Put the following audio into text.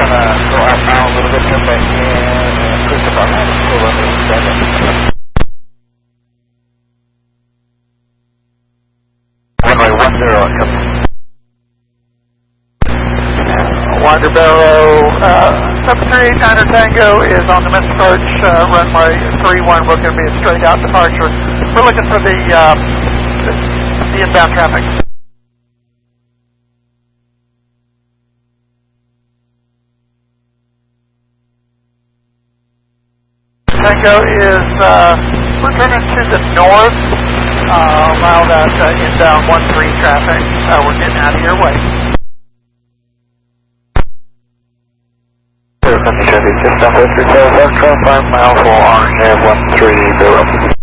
go out now a little bit, come back in, and push up on that, pull up in a second. Runway 10, yep. Winder Barrow, 7389er Tango is on the missed approach, runway 31, we're going to be a straight out departure. We're looking for the inbound traffic. Tango is, we're turning to the north, allow that inbound 13 traffic, we're getting out of your way. 050 Chevy, just southwest 5 miles for orange 130.